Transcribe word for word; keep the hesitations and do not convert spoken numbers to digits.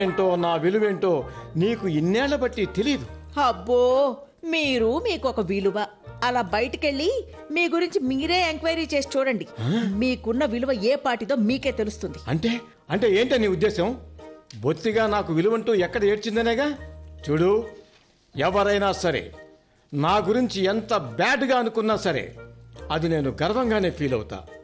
ఏంటో నా విలువేంటో నీకు ఇన్నేళ్ల బట్టి తెలియదు. అబ్బో, మీరు మీకు ఒక విలువ. అలా బయటికెళ్ళి మీ గురించి మీరే ఎంక్వైరీ చేసి చూడండి. మీకున్న విలువ ఏ పాటిదో మీకే తెలుస్తుంది. అంటే అంటే ఏంట నీ ఉద్దేశం? బొత్తిగా నాకు విలువంటూ ఎక్కడ ఏడ్చిందనేగా? చూడు, ఎవరైనా సరే నా గురించి ఎంత బ్యాడ్గా అనుకున్నా సరే అది నేను గర్వంగానే ఫీల్ అవుతా.